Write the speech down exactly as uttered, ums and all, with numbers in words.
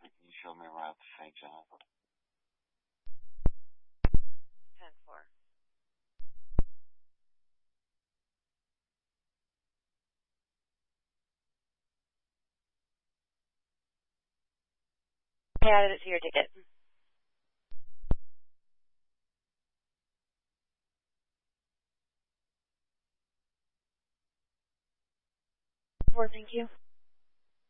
Can you show me around to Saint John? ten four. I added it to your ticket. Four, thank you.